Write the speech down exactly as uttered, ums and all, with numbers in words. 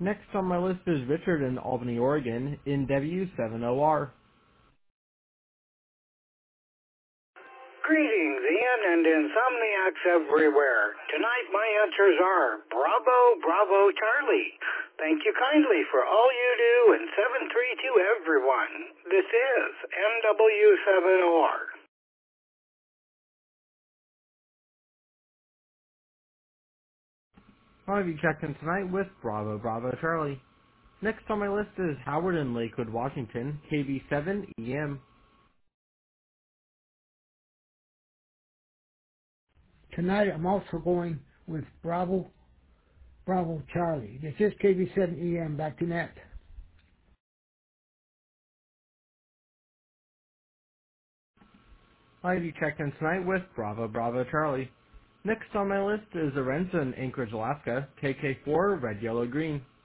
Next on my list is Richard in Albany, Oregon, in W seven O R. Greetings, Ian and insomniacs everywhere. Tonight my answers are Bravo, Bravo, Charlie. Thank you kindly for all you do, and seven three two everyone. This is N W seven O R. I'll have you checked in tonight with Bravo, Bravo, Charlie. Next on my list is Howard in Lakewood, Washington, K V seven E M. Tonight I'm also going with Bravo, Bravo Charlie. This is K V seven E M, back to net. I'll have you checked in tonight with Bravo, Bravo, Charlie. Next on my list is Arenza in Anchorage, Alaska, K K four Red, Yellow, Green.